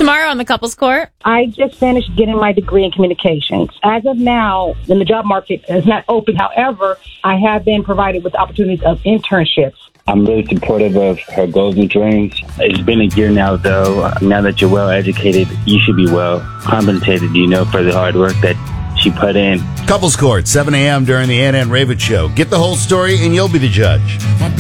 Tomorrow on the Couples Court. I just finished getting my degree in communications. As of now, when the job market is not open, however, I have been provided with opportunities of internships. I'm really supportive of her goals and dreams. It's been a year now, though. Now that you're well educated, you should be well compensated, for the hard work that she put in. Couples Court, 7 a.m. during the Ann Ravitch Show. Get the whole story and you'll be the judge.